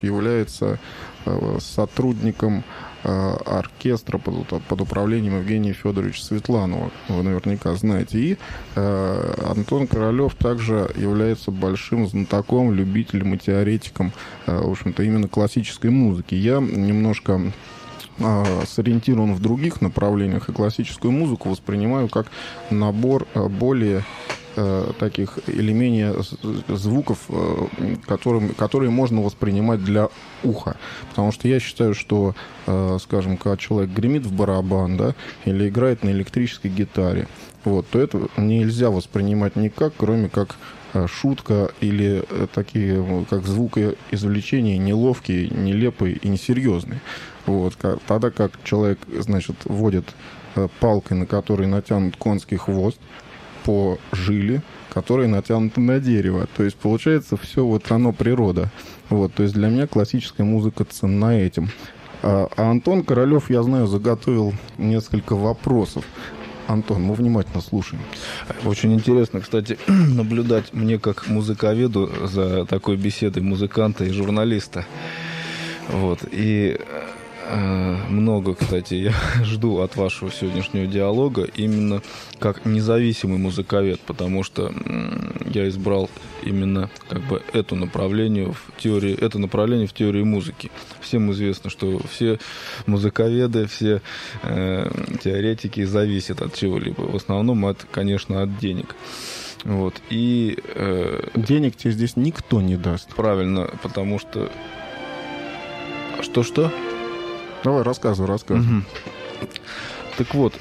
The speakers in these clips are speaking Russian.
является сотрудником оркестра под управлением Евгения Федоровича Светланова. Вы наверняка знаете. И Антон Королёв также является большим знатоком, любителем и теоретиком, в общем-то, именно классической музыки. Я немножко сориентирован в других направлениях, и классическую музыку воспринимаю как набор более таких или менее звуков, которые можно воспринимать для уха. Потому что я считаю, что, скажем, когда человек гремит в барабан, да, или играет на электрической гитаре, вот, то это нельзя воспринимать никак, кроме как шутка или такие, как звукоизвлечения, неловкие, нелепые и несерьезные. Вот, тогда как человек, значит, водит палкой, на которой натянут конский хвост, по жиле, которая натянута на дерево. То есть, получается, все вот оно природа. Вот, то есть, для меня классическая музыка ценна этим. А Антон Королёв, я знаю, заготовил несколько вопросов. Антон, мы внимательно слушаем. Очень интересно, кстати, наблюдать мне как музыковеду за такой беседой музыканта и журналиста. Вот, и много, кстати, я жду от вашего сегодняшнего диалога именно как независимый музыковед, потому что я избрал именно как бы это направление в теории музыки. Всем известно, что все музыковеды, все теоретики зависят от чего-либо. В основном, конечно, от денег. Вот. И денег тебе здесь никто не даст. Правильно, потому что... Что? Давай, рассказывай. Угу. Так вот,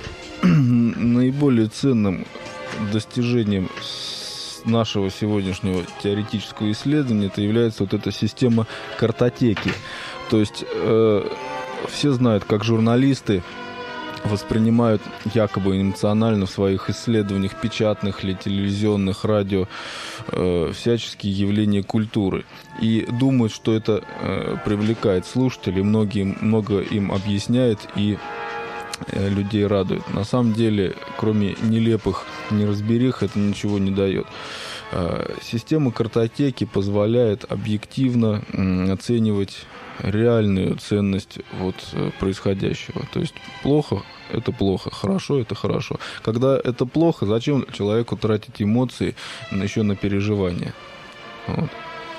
наиболее ценным достижением нашего сегодняшнего теоретического исследования это является вот эта система картотеки. То есть все знают, как журналисты воспринимают якобы эмоционально в своих исследованиях печатных или телевизионных, радио всяческие явления культуры. И думают, что это привлекает слушателей, много им объясняет и людей радует. На самом деле, кроме нелепых неразберих, это ничего не дает. Система картотеки позволяет объективно оценивать реальную ценность происходящего. То есть плохо — это плохо, хорошо — это хорошо. Когда это плохо, зачем человеку тратить эмоции еще на переживания? Вот.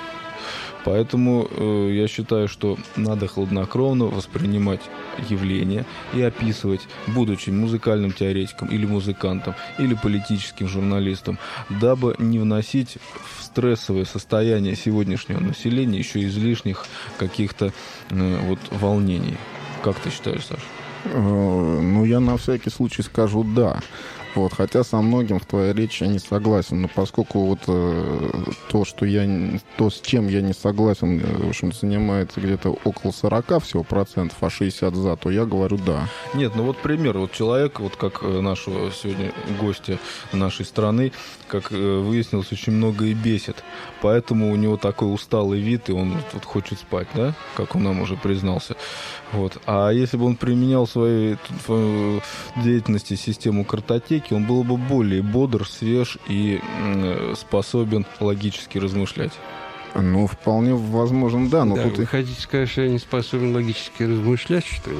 Поэтому я считаю, что надо хладнокровно воспринимать явления и описывать, будучи музыкальным теоретиком или музыкантом, или политическим журналистом, дабы не вносить в стрессовое состояние сегодняшнего населения еще излишних каких-то волнений. Как ты считаешь, Саша? Ну, я на всякий случай скажу «да». Вот, хотя со многим в твоей речи я не согласен, но поскольку то, с чем я не согласен, в общем, занимается где-то около 40 всего процентов, а 60 за, то я говорю «да». Нет, пример, человек, как нашего сегодня гостя нашей страны, как выяснилось, очень много и бесит, поэтому у него такой усталый вид, и он хочет спать, да, как он нам уже признался. Вот. А если бы он применял в своей деятельности систему картотеки, он был бы более бодр, свеж и способен логически размышлять. Ну, вполне возможно, да. Но вы хотите сказать, что я не способен логически размышлять, что ли?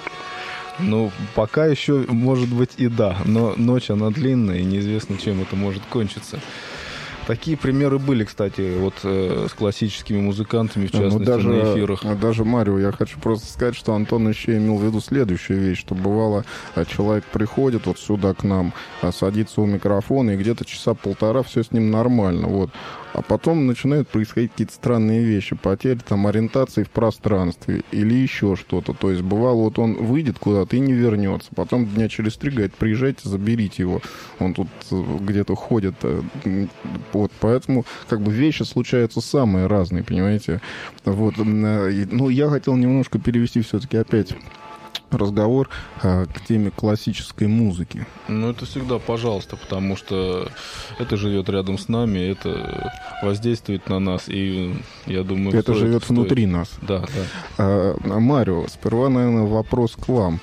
Ну, пока еще, может быть, и да. Но ночь, она длинная, и неизвестно, чем это может кончиться. Такие примеры были, кстати, с классическими музыкантами, в частности, на эфирах. Даже, Марио, я хочу просто сказать, что Антон еще имел в виду следующую вещь, что бывало, человек приходит сюда к нам, садится у микрофона, и где-то часа полтора все с ним нормально, А потом начинают происходить какие-то странные вещи, потеря ориентации в пространстве или еще что-то. То есть бывало, он выйдет куда-то и не вернется. Потом дня через 3 говорит: приезжайте, заберите его. Он тут где-то ходит. Поэтому вещи случаются самые разные, понимаете. Ну, я хотел немножко перевести все-таки опять разговор к теме классической музыки. Ну, это всегда пожалуйста, потому что это живет рядом с нами, это воздействует на нас, и я думаю... Это живет внутри нас. Да, да. Марио, сперва, наверное, вопрос к вам.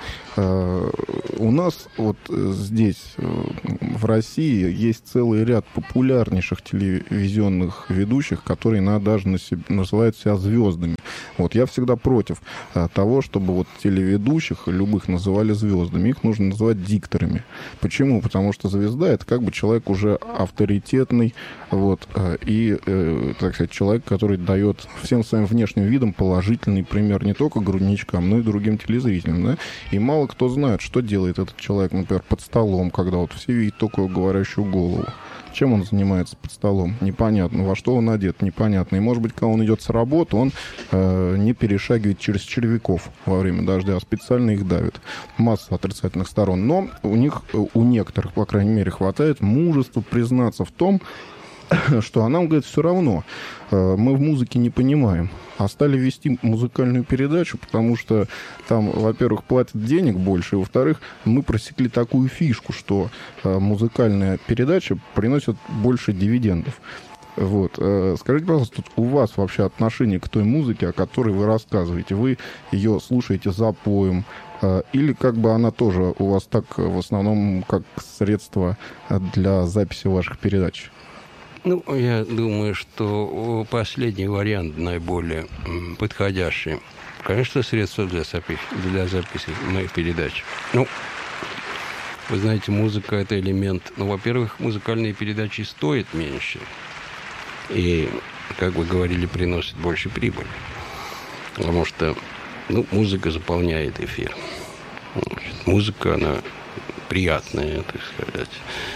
У нас вот здесь, в России, есть целый ряд популярнейших телевизионных ведущих, которые даже называют себя звездами. Вот я всегда против того, чтобы вот телеведущих любых называли звездами. Их нужно называть дикторами. Почему? Потому что звезда — это как бы человек уже авторитетный, вот, и, так сказать, человек, который дает всем своим внешним видом положительный пример не только грудничкам, но и другим телезрителям, да? И мало кто знает, что делает этот человек, например, под столом, когда вот все видят только говорящую голову. Чем он занимается под столом? Непонятно. Во что он одет? Непонятно. И, может быть, когда он идет с работы, он не перешагивает через червяков во время дождя, а специально их давит. Масса отрицательных сторон. Но у некоторых, по крайней мере, хватает мужества признаться в том, что нам, говорит, все равно. Мы в музыке не понимаем. А стали вести музыкальную передачу, потому что там, во-первых, платят денег больше, и, во-вторых, мы просекли такую фишку, что музыкальная передача приносит больше дивидендов. Вот. Скажите, пожалуйста, тут у вас вообще отношение к той музыке, о которой вы рассказываете? Вы ее слушаете запоем? Или как бы она тоже у вас так в основном как средство для записи ваших передач? Ну, я думаю, что последний вариант наиболее подходящий. Конечно, средство для записи моих передач. Ну, вы знаете, музыка – это элемент. Ну, во-первых, музыкальные передачи стоят меньше. И, как вы говорили, приносят больше прибыли. Потому что, музыка заполняет эфир. Музыка, она приятная, так сказать.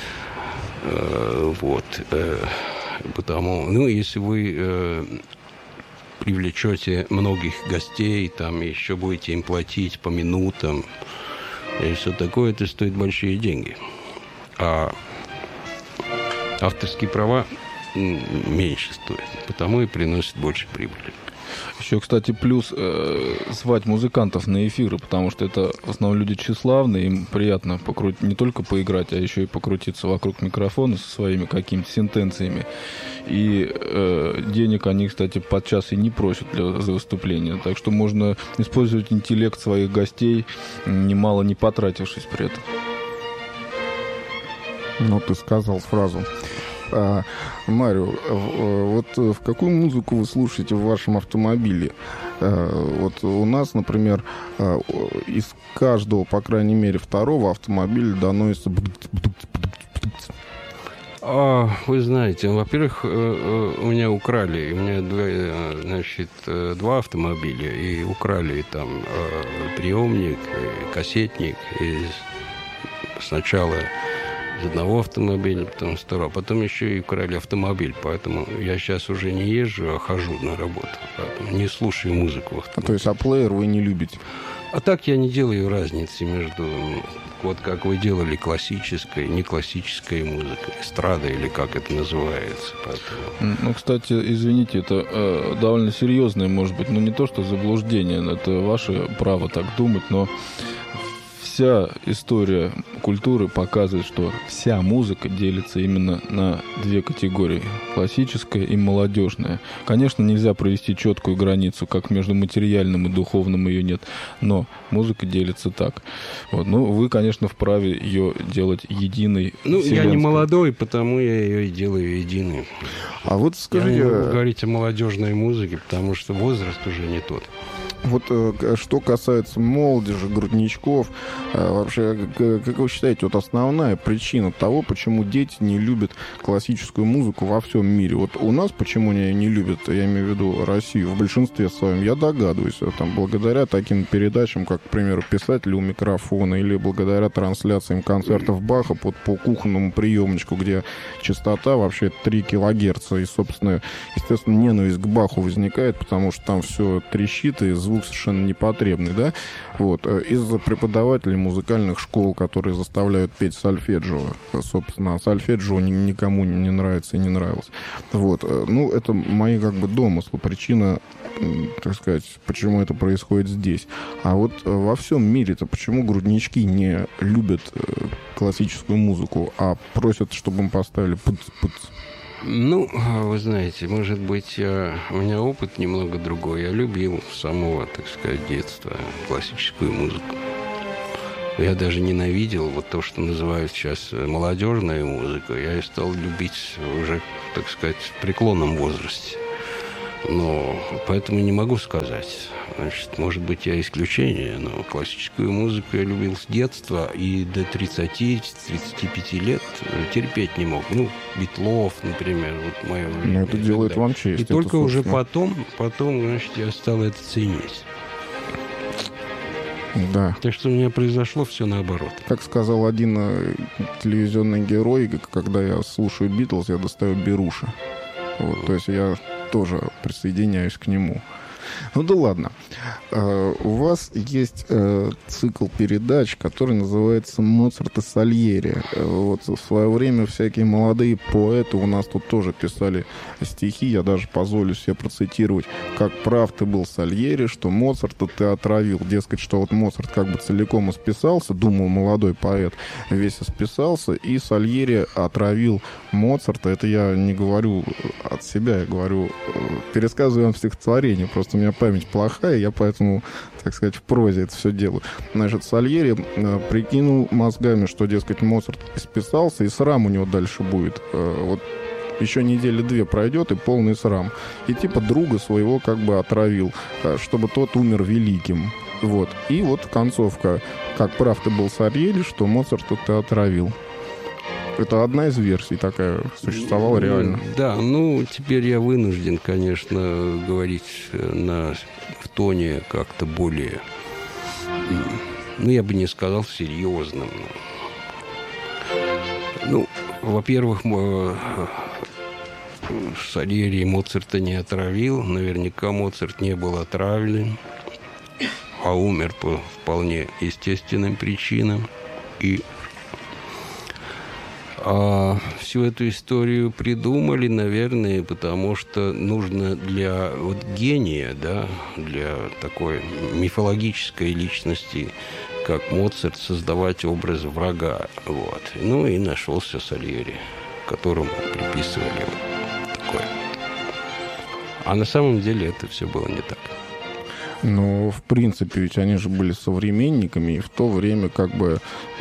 Вот. Потому, если вы привлечете многих гостей, там еще будете им платить по минутам, и все такое, это стоит большие деньги. А авторские права меньше стоят, потому и приносят больше прибыли. Еще, кстати, плюс звать музыкантов на эфиры, потому что это в основном люди тщеславные, им приятно не только поиграть, а еще и покрутиться вокруг микрофона со своими какими-то сентенциями. И денег они, кстати, подчас и не просят за выступление. Так что можно использовать интеллект своих гостей, немало не потратившись при этом. Ну, ты сказал фразу. Марио, вот в какую музыку вы слушаете в вашем автомобиле? Вот у нас, например, из каждого, по крайней мере, второго автомобиля доносится... Вы знаете, во-первых, у меня украли. У меня, два автомобиля. И украли там приемник, кассетник. И сначала из одного автомобиля, потом из второго. Потом еще и украли автомобиль. Поэтому я сейчас уже не езжу, а хожу на работу. Поэтому не слушаю музыку. То есть, плеер вы не любите? А так я не делаю разницы между... Вот как вы делали классической, не классической музыкой, эстрада или как это называется. Поэтому... Ну, кстати, извините, это довольно серьезное, может быть, не то что заблуждение, это ваше право так думать, но вся история культуры показывает, что вся музыка делится именно на две категории – классическая и молодежная. Конечно, нельзя провести четкую границу, как между материальным и духовным ее нет, но музыка делится так. Вот. Вы, конечно, вправе ее делать единой. Я не молодой, потому я ее и делаю единой. А вот скажите... Я не могу говорить о молодежной музыке, потому что возраст уже не тот. Вот что касается молодежи, грудничков, вообще, как вы считаете, вот основная причина того, почему дети не любят классическую музыку во всем мире? Вот у нас почему они не любят, я имею в виду Россию, в большинстве своем, я догадываюсь, там, благодаря таким передачам, как, к примеру, «Писатели у микрофона», или благодаря трансляциям концертов Баха по кухонному приемничку, где частота вообще 3 килогерца, и, собственно, естественно, ненависть к Баху возникает, потому что там все трещит, и звук звук совершенно непотребный, да? Вот. Из-за преподавателей музыкальных школ, которые заставляют петь сольфеджио, собственно, сольфеджио никому не нравится и не нравилось. Вот. Ну, это мои как бы домыслы, причина, так сказать, почему это происходит здесь. А вот во всем мире-то почему груднички не любят классическую музыку, а просят, чтобы им поставили пыц-пыц? Ну, вы знаете, может быть, у меня опыт немного другой. Я любил с самого, так сказать, детства классическую музыку. Я даже ненавидел вот то, что называют сейчас молодежной музыкой. Я ее стал любить уже, так сказать, в преклонном возрасте. Но поэтому не могу сказать. Значит, может быть, я исключение, но классическую музыку я любил с детства и до 30-35 лет терпеть не мог. Ну, Битлов, например, вот мое время. Но это делает вам честь. И только уже потом, значит, я стал это ценить. Да. Так что у меня произошло все наоборот. Как сказал один телевизионный герой, когда я слушаю Битлз, я достаю беруши. Вот, то есть я тоже присоединяюсь к нему. Ну да ладно. У вас есть цикл передач, который называется «Моцарт и Сальери». Вот в свое время всякие молодые поэты у нас тут тоже писали стихи. Я даже позволю себе процитировать: «Как прав ты был, Сальери, что Моцарта ты отравил». Дескать, что вот Моцарт как бы целиком исписался, думал молодой поэт, весь исписался, и Сальери отравил Моцарта. Это я не говорю от себя, я говорю, пересказываю вам стихотворение. Просто у меня память плохая, я поэтому, так сказать, в прозе это все делаю. Значит, Сальери прикинул мозгами, что, дескать, Моцарт исписался, и срам у него дальше будет. Вот еще недели-две пройдет, и полный срам. И типа друга своего как бы отравил, чтобы тот умер великим. Вот. И вот концовка: «Как прав ты был, Сальери, что Моцарта ты отравил». Это одна из версий такая существовала реально. Да, ну, теперь я вынужден, конечно, говорить в тоне как-то более, ну, я бы не сказал серьезным. Ну, во-первых, Сальери Моцарта не отравил. Наверняка Моцарт не был отравлен, а умер по вполне естественным причинам. И всю эту историю придумали, наверное, потому что нужно для вот гения, да, для такой мифологической личности, как Моцарт, создавать образ врага. Вот. Ну и нашелся Сальери, которому приписывали вот такое. А на самом деле это все было не так. Ну, в принципе, ведь они же были современниками, и в то время как бы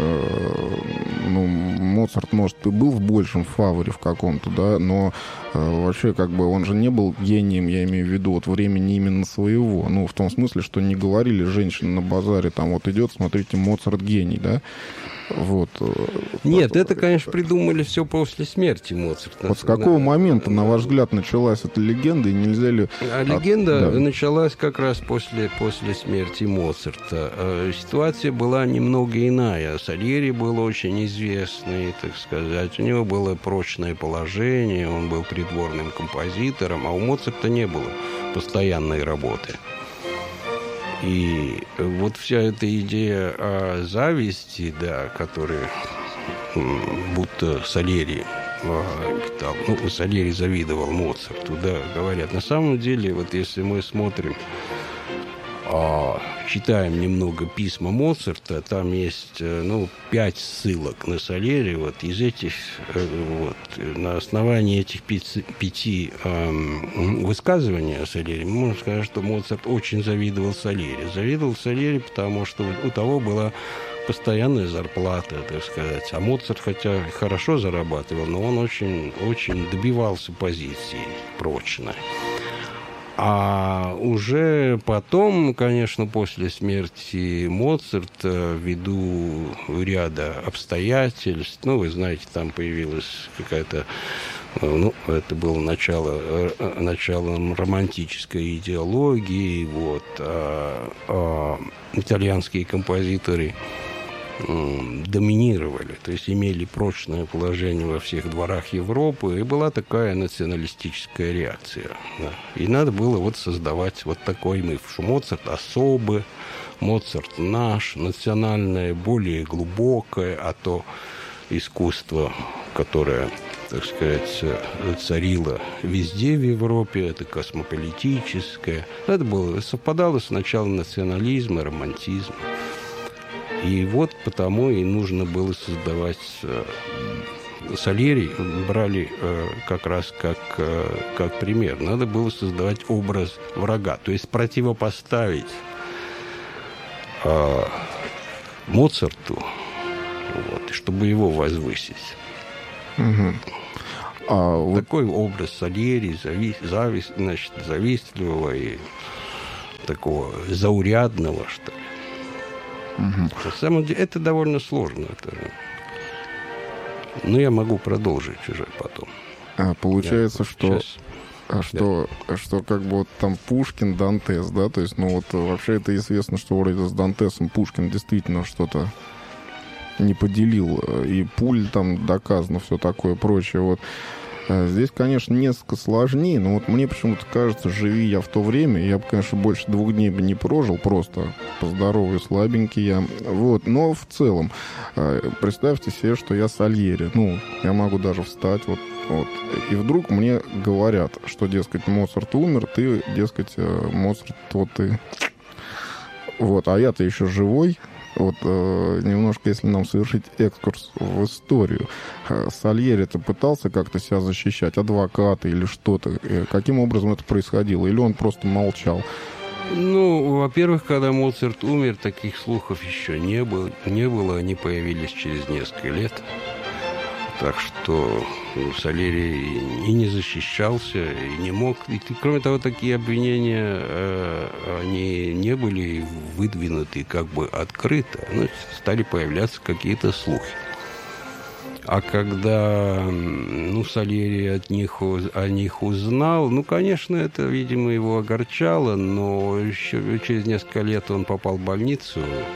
Моцарт, может, и был в большем фаворе в каком-то, да, но вообще как бы он же не был гением, я имею в виду, вот времени именно своего. Ну, в том смысле, что не говорили женщины на базаре, там вот идет, смотрите, Моцарт гений, да. Вот. Нет, это, конечно, придумали все после смерти Моцарта. Вот с какого момента, на ваш взгляд, началась эта легенда, и нельзя ли... Легенда началась как раз после смерти Моцарта. Ситуация была немного иная. Сальери был очень известный, так сказать. У него было прочное положение, он был придворным композитором, а у Моцарта не было постоянной работы. И вот вся эта идея о зависти, да, которая будто Сальери питал, ну, Сальери завидовал Моцарту, да, говорят. На самом деле, вот если мы смотрим, читаем немного письма Моцарта, там есть, 5 ссылок на Сальери. Вот из этих, на основании этих 5 высказываний о Сальери, мы можем сказать, что Моцарт очень завидовал Сальери. Завидовал Сальери, потому что у того была постоянная зарплата, так сказать. А Моцарт, хотя хорошо зарабатывал, но он очень, очень добивался позиции прочной. А уже потом, конечно, после смерти Моцарта, ввиду ряда обстоятельств, вы знаете, там появилась какая-то, это было началом романтической идеологии, итальянские композиторы доминировали, то есть имели прочное положение во всех дворах Европы, и была такая националистическая реакция. Да. И надо было вот создавать вот такой миф, что Моцарт особый, Моцарт наш, национальное, более глубокое, а то искусство, которое, так сказать, царило везде в Европе, это космополитическое. Это было, совпадало с началом национализма и романтизма. И вот потому и нужно было создавать... Сальери брали как раз как пример. Надо было создавать образ врага, то есть противопоставить Моцарту, вот, чтобы его возвысить. Угу. Такой образ Сальери, завистливого и такого заурядного, что ли. Угу. На самом деле это довольно сложно. Но я могу продолжить уже потом. Получается, что как бы вот там Пушкин, Дантес, да, то есть, ну вот вообще это известно, что вроде с Дантесом Пушкин действительно что-то не поделил, и пуль там доказано, все такое прочее, вот. Здесь, конечно, несколько сложнее, но вот мне почему-то кажется, живи я в то время, я бы, конечно, больше 2 дней бы не прожил, просто по здоровью слабенький я, вот, но в целом, представьте себе, что я Сальери, ну, я могу даже встать, вот, и вдруг мне говорят, что, дескать, Моцарт умер, ты, дескать, Моцарт, вот ты, вот, а я-то еще живой. Вот немножко, если нам совершить экскурс в историю, Сальери-то пытался как-то себя защищать, адвокаты или что-то? Каким образом это происходило? Или он просто молчал? Ну, во-первых, когда Моцарт умер, таких слухов еще не было, они появились через несколько лет. Так что Сальери и не защищался, и не мог. И, кроме того, такие обвинения, они не были выдвинуты как бы открыто. Ну, стали появляться какие-то слухи. А когда Сальери о них узнал, конечно, это, видимо, его огорчало, но еще через несколько лет он попал в больницу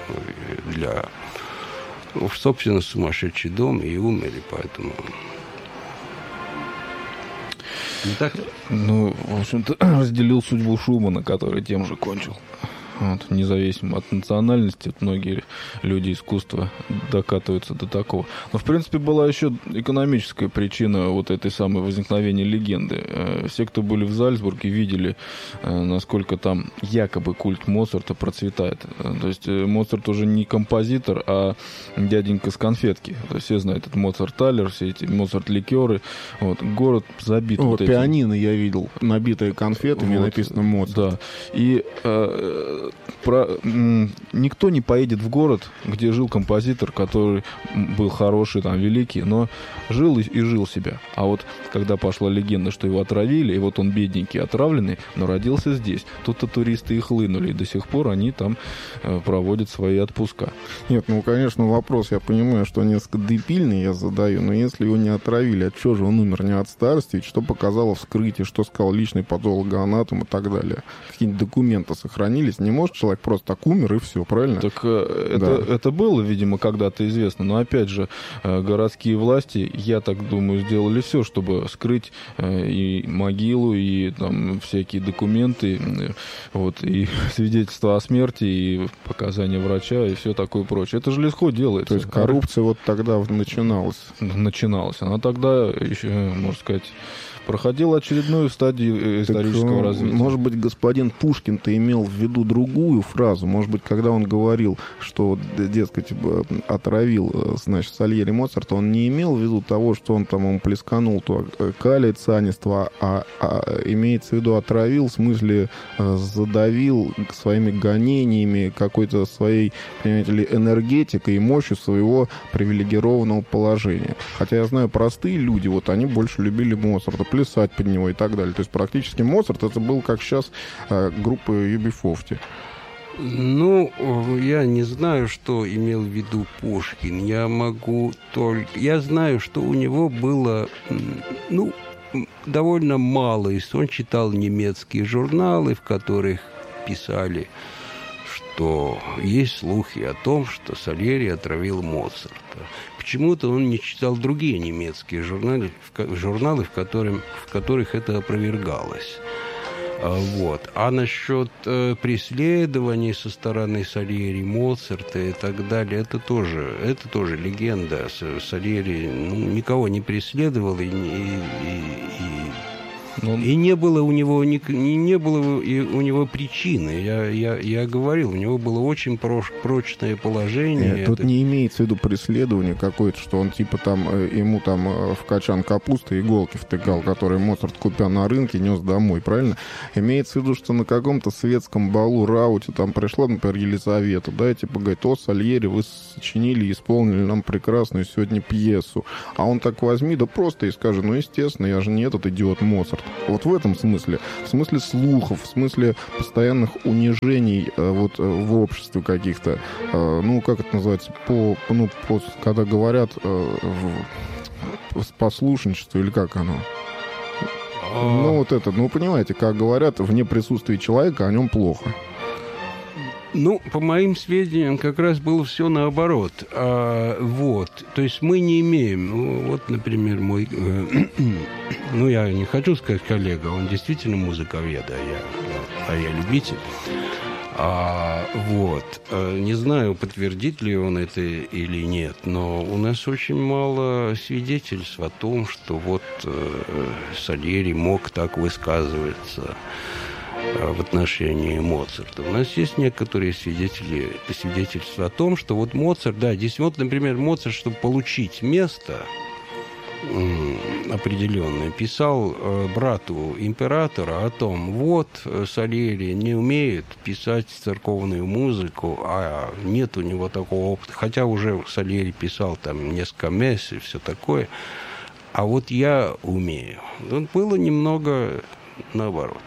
в, собственно, сумасшедший дом и умер, поэтому... Не так? Ну, в общем-то, разделил судьбу Шумана, который тем же кончил. Вот, независимо от национальности, многие люди искусства докатываются до такого. Но, в принципе, была еще экономическая причина вот этой самой возникновения легенды. Все, кто были в Зальцбурге, видели, насколько там якобы культ Моцарта процветает. То есть Моцарт уже не композитор, а дяденька с конфетки. То есть все знают, это Моцарт-талер, все эти Моцарт-ликеры. Вот, город забит. Вот пианино я видел, набитые конфетами, вот, написано Моцарт. Да. И никто не поедет в город, где жил композитор, который был хороший, там, великий, но жил и жил себя. А вот когда пошла легенда, что его отравили, и вот он бедненький, отравленный, но родился здесь, тут-то туристы и хлынули, и до сих пор они там проводят свои отпуска. Нет, конечно, вопрос, я понимаю, что несколько дебильный я задаю, но если его не отравили, от чего же он умер? Не от старости? Что показало вскрытие, что сказал личный патологоанатом и так далее? Какие-нибудь документы сохранились? Не может человек просто так умер, и все, правильно? Так это было, видимо, когда-то известно, но, опять же, городские власти, я так думаю, сделали все, чтобы скрыть и могилу, и там всякие документы, вот, и свидетельства о смерти, и показания врача, и все такое прочее. Это же легко делается. То есть коррупция вот тогда начиналась? Начиналась. Она тогда еще, можно сказать, проходила очередную стадию исторического развития. Может быть, господин Пушкин-то имел в виду другую фразу. Может быть, когда он говорил, что, дескать, отравил, значит, Сальери Моцарта, он не имел в виду того, что он там ему плесканул то калий цианистого, а имеется в виду отравил, в смысле задавил своими гонениями, какой-то своей, понимаете ли, энергетикой и мощью своего привилегированного положения. Хотя я знаю, простые люди, вот они больше любили Моцарта, плясать под него и так далее. То есть практически Моцарт это был, как сейчас, группа UB40. Ну, я не знаю, что имел в виду Пушкин. Я знаю, что у него было, довольно мало. Он читал немецкие журналы, в которых писали, что есть слухи о том, что Сальери отравил Моцарта. Почему-то он не читал другие немецкие журналы, в которых это опровергалось. Вот. А насчет преследований со стороны Сальери, Моцарта и так далее, это тоже легенда. Сальери никого не преследовал и не было у него причины. Я говорил, у него было очень прочное положение. Тут не имеется в виду преследование какое-то, что он типа там ему там в качан капусты иголки втыкал, которые Моцарт, купя на рынке, нес домой, правильно? Имеется в виду, что на каком-то светском балу, рауте там пришла, например, Елизавета, да, и типа говорит: о, Сальери, вы сочинили и исполнили нам прекрасную сегодня пьесу. А он так возьми, да просто и скажет: ну, естественно, я же не этот идиот Моцарт. Вот в этом смысле, в смысле слухов, в смысле постоянных унижений вот в обществе каких-то, ну, как это называется, когда говорят послушничество или как оно? Ну, вот это, ну, понимаете, как говорят, вне присутствия человека о нем плохо. Ну, по моим сведениям, как раз было все наоборот. Вот. То есть мы не имеем... Вот, например, мой... ну, я не хочу сказать коллега, он действительно музыковед, а я любитель. Вот. Не знаю, подтвердит ли он это или нет, но у нас очень мало свидетельств о том, что вот Сальери мог так высказываться в отношении Моцарта. У нас есть некоторые свидетельства о том, что вот Моцарт, да, действительно, вот, например, Моцарт, чтобы получить место определенное, писал брату императора о том: вот Сальери не умеет писать церковную музыку, а нет у него такого опыта, хотя уже Сальери писал там несколько месс и все такое, а вот я умею. Вот было немного наоборот.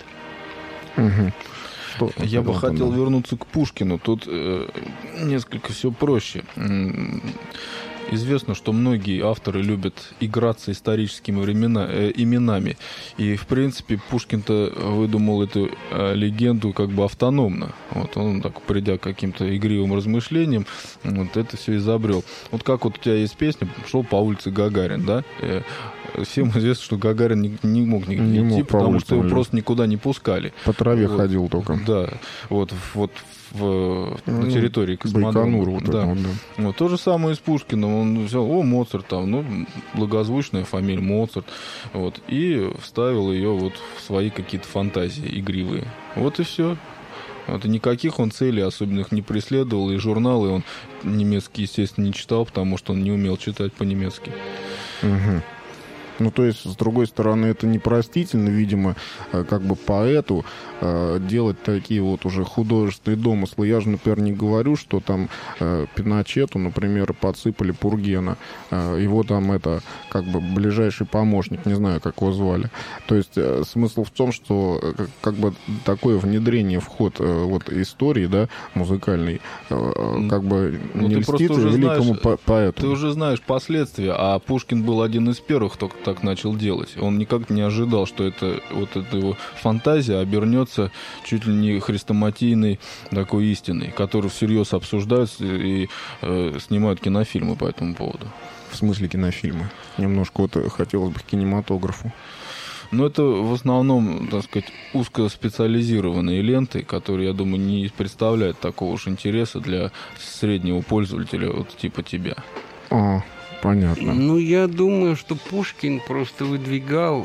Угу. Я бы хотел вернуться к Пушкину. Тут несколько все проще. Известно, что многие авторы любят играться историческими именами. И, в принципе, Пушкин-то выдумал эту легенду как бы автономно. Вот он, так, придя к каким-то игривым размышлениям, вот это все изобрел. Вот как вот у тебя есть песня «Шел по улице Гагарин», да? Всем известно, что Гагарин не мог нигде идти, потому что его просто никуда не пускали. По траве ходил только. Да, вот на территории космодрома. Вот да. Вот, да. Вот, то же самое и с Пушкиным. Он взял: о, Моцарт, там, ну, благозвучная фамилия Моцарт, вот, и вставил ее вот в свои какие-то фантазии игривые. Вот и все. Вот, и никаких он целей особенных не преследовал, и журналы он немецкий, естественно, не читал, потому что он не умел читать по-немецки. Угу. Ну, то есть, с другой стороны, это непростительно, видимо, как бы поэту делать такие вот уже художественные домыслы. Я же, например, не говорю, что там Пиночету, например, подсыпали Пургена. Его там это, как бы, ближайший помощник, не знаю, как его звали. То есть, смысл в том, что как бы такое внедрение в ход вот истории, да, музыкальной, как бы не льстит великому поэту. Ты уже знаешь последствия, а Пушкин был один из первых, кто так начал делать. Он никак не ожидал, что эта его фантазия обернется чуть ли не хрестоматийной такой истиной, которую всерьез обсуждают и снимают кинофильмы по этому поводу. В смысле кинофильмы? Немножко вот хотелось бы к кинематографу. Но это в основном, так сказать, узкоспециализированные ленты, которые, я думаю, не представляют такого уж интереса для среднего пользователя, вот типа тебя. Понятно. Ну, я думаю, что Пушкин просто выдвигал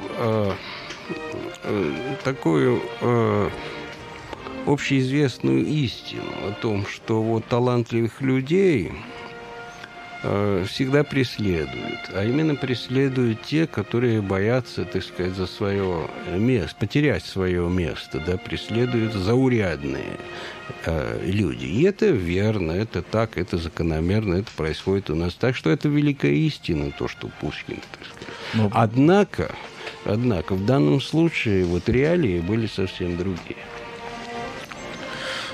такую общеизвестную истину о том, что вот талантливых людей всегда преследуют, а именно преследуют те, которые боятся, так сказать, за свое место, потерять свое место, да, преследуют заурядные люди. И это верно, это так, это закономерно, это происходит у нас. Так что это великая истина, то, что Пушкин, так сказать. Однако, в данном случае вот реалии были совсем другие.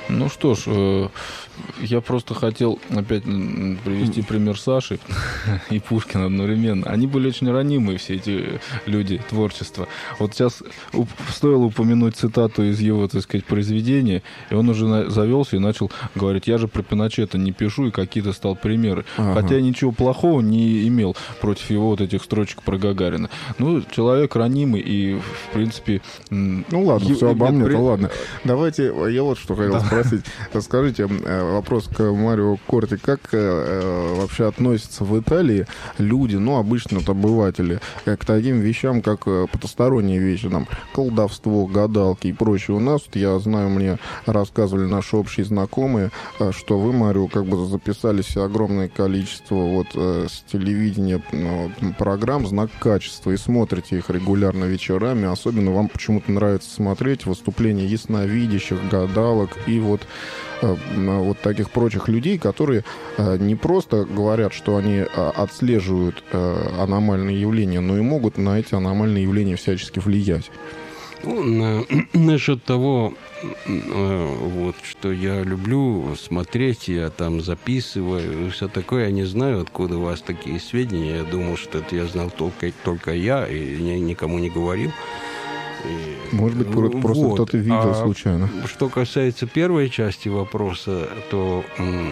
Ну что ж, я просто хотел опять привести пример Саши и Пушкина одновременно. Они были очень ранимые, все эти люди творчества. Вот сейчас стоило упомянуть цитату из его, так сказать, произведения, и он уже завелся и начал говорить: я же про Пиночета не пишу, и какие-то стал примеры. Ага. Хотя я ничего плохого не имел против его вот этих строчек про Гагарина. Ну, человек ранимый и, в принципе... Ну ладно, все обо мне, то ладно. Давайте, я вот что хотел спросить. Скажите, вопрос к Марио Корти. Как вообще относятся в Италии люди, ну, обычно обыватели, к таким вещам, как потусторонние вещи, там, колдовство, гадалки и прочее? У нас, я знаю, мне рассказывали наши общие знакомые, что вы, Марио, как бы записали себе огромное количество вот с телевидения программ «Знак качества» и смотрите их регулярно вечерами. Особенно вам почему-то нравится смотреть выступления ясновидящих, гадалок и вот таких прочих людей, которые не просто говорят, что они отслеживают аномальные явления, но и могут на эти аномальные явления всячески влиять. Ну, насчет того, вот, что я люблю смотреть, я там записываю, и все такое, я не знаю, откуда у вас такие сведения. Я думал, что это я знал только я, и никому не говорил. Может быть, просто вот. Кто-то видел случайно. Что касается первой части вопроса, то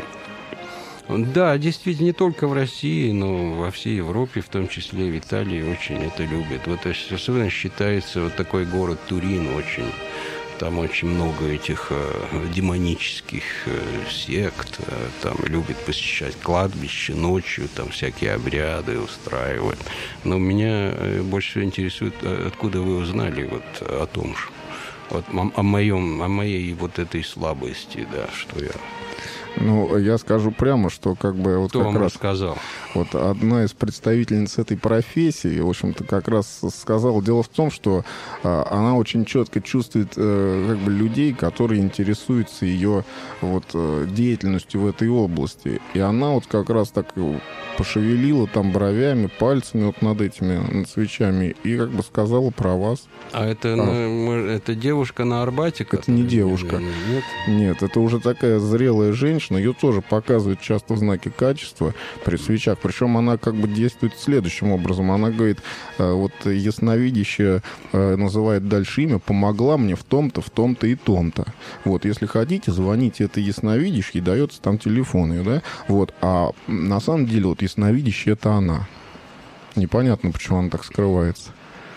да, действительно, не только в России, но во всей Европе, в том числе и в Италии, очень это любят. Вот особенно считается вот такой город Турин очень. Там очень много этих демонических сект. Там любят посещать кладбище ночью, там всякие обряды устраивают. Но меня больше всего интересует, откуда вы узнали вот о том же. Вот о моей вот этой слабости, да, что я... Ну, я скажу прямо, что как бы вот кто как вам раз рассказал? Вот одна из представительниц этой профессии, в общем-то, как раз сказала. Дело в том, что она очень четко чувствует как бы людей, которые интересуются ее вот деятельностью в этой области. И она вот как раз так пошевелила там бровями, пальцами вот над над свечами и как бы сказала про вас. А это девушка на Арбате? Это не девушка. Нет? Нет, это уже такая зрелая женщина. Ее тоже показывают часто в знаке качества при свечах. Причем она как бы действует следующим образом. Она говорит, вот ясновидящая называет дальше имя, помогла мне в том-то, в том-то и том-то. Вот, если хотите, звоните этой ясновидящей, дается там телефон ее, да? Вот, а на самом деле вот ясновидящая это она. Непонятно, почему она так скрывается.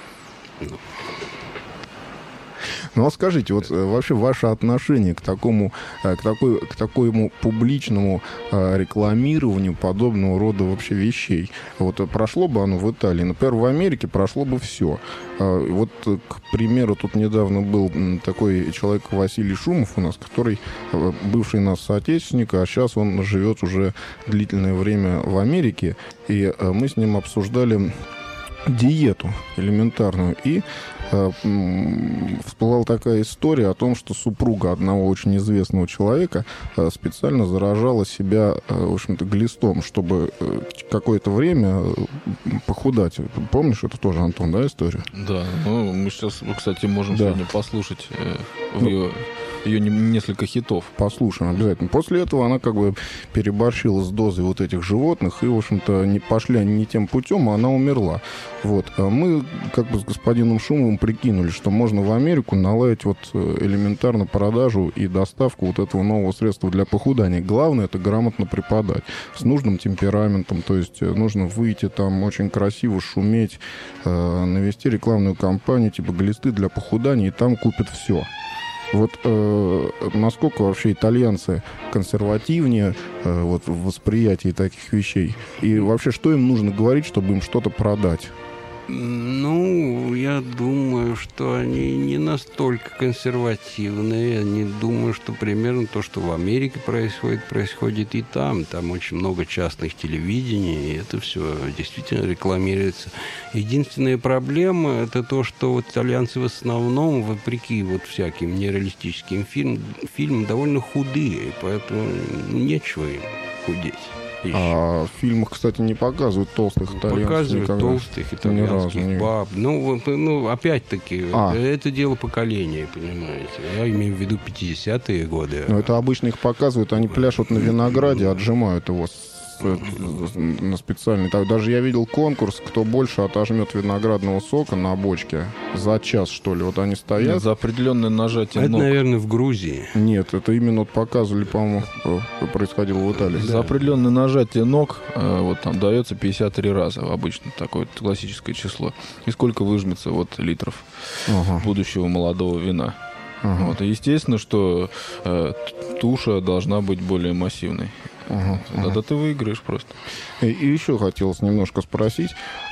Ну, а скажите, вот вообще ваше отношение к такому публичному рекламированию подобного рода вообще вещей? Вот прошло бы оно в Италии, например, в Америке прошло бы все. Вот, к примеру, тут недавно был такой человек Василий Шумов у нас, который бывший наш соотечественник, а сейчас он живет уже длительное время в Америке, и мы с ним обсуждали диету элементарную, и всплыла такая история о том, что супруга одного очень известного человека специально заражала себя, в общем-то, глистом, чтобы какое-то время похудать. Помнишь, это тоже, Антон, да, история? Да, ну, мы сейчас, кстати, можем сегодня послушать ее несколько хитов. Послушаем обязательно. После этого она как бы переборщила с дозой вот этих животных и, в общем-то, не пошли не тем путем, а она умерла. Вот. А мы как бы с господином Шумовым прикинули, что можно в Америку наладить вот элементарно продажу и доставку вот этого нового средства для похудания. Главное — это грамотно преподать с нужным темпераментом, то есть нужно выйти там очень красиво, шуметь, навести рекламную кампанию типа глисты для похудания, и там купят все. Вот насколько вообще итальянцы консервативнее вот, в восприятии таких вещей? И вообще, что им нужно говорить, чтобы им что-то продать? Ну, я думаю, что они не настолько консервативные. Я не думаю, что примерно то, что в Америке происходит и там. Там очень много частных телевидений, и это все действительно рекламируется. Единственная проблема – это то, что вот итальянцы в основном, вопреки вот всяким нереалистическим фильмам, довольно худые, поэтому нечего им. худеть. А в фильмах, кстати, не показывают толстых итальянцев. Показывают никогда. толстых итальянских не... баб. Опять-таки, это дело поколения, понимаете. Я имею в виду 50-е годы. Но это обычно их показывают, они пляшут на винограде, отжимают его на специальный. Даже я видел конкурс, кто больше отожмет виноградного сока на бочке за час, что ли. Вот они стоят. Нет, за определенное нажатие ног. Это, наверное, в Грузии. Нет, это именно показывали, по-моему, происходило в Италии. За определенное нажатие ног вот там дается 53 раза. Обычно такое классическое число. И сколько выжмется литров будущего молодого вина. И естественно, что туша должна быть более массивной. Тогда ты выиграешь просто. И еще хотелось немножко спросить.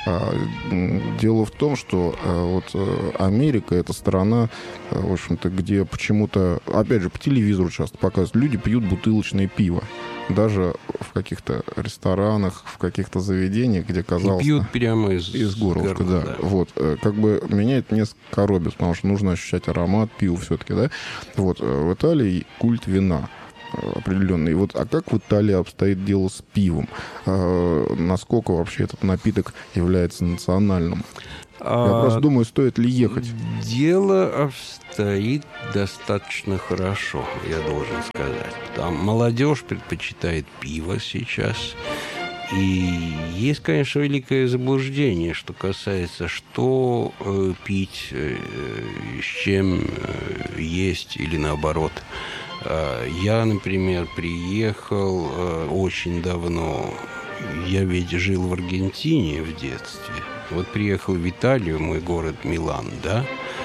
Дело в том, что Америка — это страна, в общем-то, где почему-то, опять же, по телевизору часто показывают, люди пьют бутылочное пиво. Даже в каких-то ресторанах, в каких-то заведениях, где, казалось... И пьют прямо из горлышка, да. Как бы меня это несколько коробит, потому что нужно ощущать аромат пива все-таки, да? В Италии культ вина определенный. А как в Италии обстоит дело с пивом? Насколько вообще этот напиток является национальным? Я просто думаю, стоит ли ехать. Дело обстоит достаточно хорошо, я должен сказать. Там молодежь предпочитает пиво сейчас. И есть, конечно, великое заблуждение, что касается, что пить, с чем есть или наоборот. Я, например, приехал очень давно. Я ведь жил в Аргентине в детстве. Приехал в Италию, мой город Милан, да?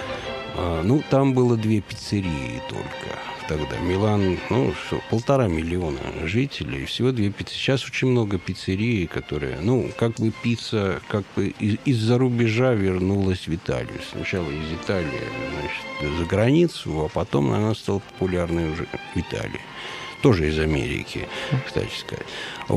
Там было 2 пиццерии только тогда. Милан, 1,5 миллиона жителей, всего 2 пиццерии. Сейчас очень много пиццерий, которые, пицца, из-за рубежа вернулась в Италию. Сначала из Италии, за границу, а потом она стала популярной уже в Италии. Тоже из Америки, кстати сказать.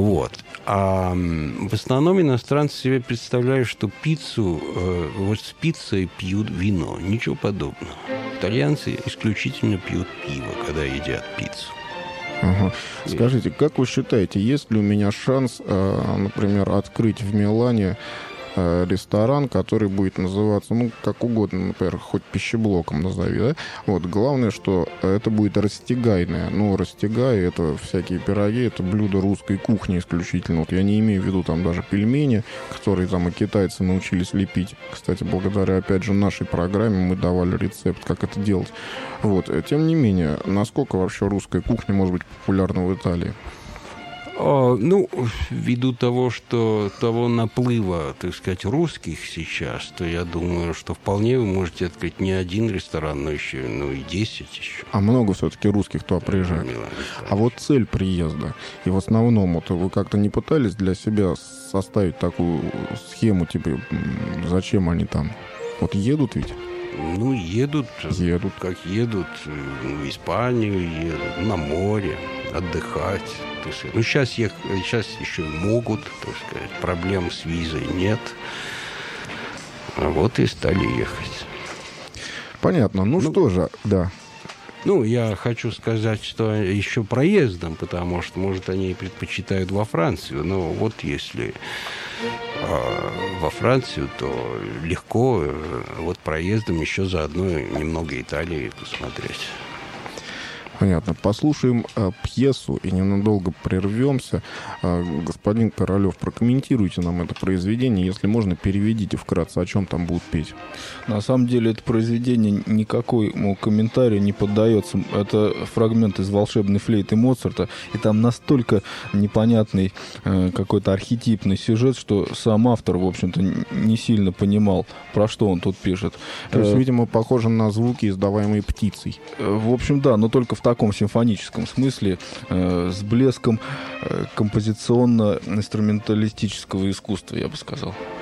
А в основном иностранцы себе представляют, что пиццу, с пиццей пьют вино. Ничего подобного. Итальянцы исключительно пьют пиво, когда едят пиццу. Скажите, как вы считаете, есть ли у меня шанс, например, открыть в Милане ресторан, который будет называться, как угодно, например, хоть пищеблоком назови, да? Главное, что это будет растягайное. Растягай — это всякие пироги, это блюда русской кухни исключительно. Я не имею в виду там даже пельмени, которые там и китайцы научились лепить. Кстати, благодаря, опять же, нашей программе мы давали рецепт, как это делать. Тем не менее, насколько вообще русская кухня может быть популярна в Италии? Ввиду того наплыва, так сказать, русских сейчас, то я думаю, что вполне вы можете открыть не один ресторан, но еще, и 10 еще. А много все-таки русских туда приезжает. Цель приезда. И в основном, вы как-то не пытались для себя составить такую схему, зачем они там? Едут ведь? Едут. Как едут в Испанию, едут на море, отдыхать. Сейчас еще могут, так сказать, проблем с визой нет. И стали ехать. Понятно. Что же, да. Я хочу сказать, что еще проездом, потому что, может, они предпочитают во Францию. Но если во Францию, то легко проездом еще заодно немного Италии посмотреть. Понятно. Послушаем пьесу и ненадолго прервемся. Господин Королёв, прокомментируйте нам это произведение. Если можно, переведите вкратце, о чем там будут петь. На самом деле, это произведение никакому комментарию не поддается. Это фрагмент из «Волшебной флейты» Моцарта. И там настолько непонятный какой-то архетипный сюжет, что сам автор, в общем-то, не сильно понимал, про что он тут пишет. То есть, видимо, похоже на звуки, издаваемые птицей. В общем, да, но только в таком симфоническом смысле, с блеском композиционно-инструменталистического искусства, я бы сказал.